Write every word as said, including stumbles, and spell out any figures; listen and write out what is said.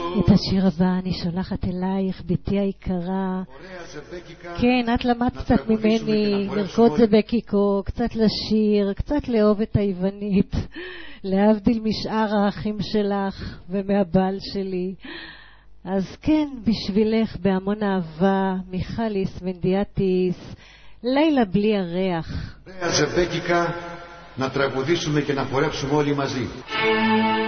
את השיר הבא אני שולחת אלייך, ביתי היקרה. כן, את למדת קצת ממני לרקוד זה בקיקו, קצת לשיר, קצת לאהוב את היוונית, להבדיל משאר האחים שלך ומהבעל שלי. אז כן, בשבילך בהמון אהבה, מיכליס מנדיאטיס, לילה בלי הריח. Ωραία Ζεμπέκικα, να τραγουδήσουμε και να χορέψουμε όλοι μαζί.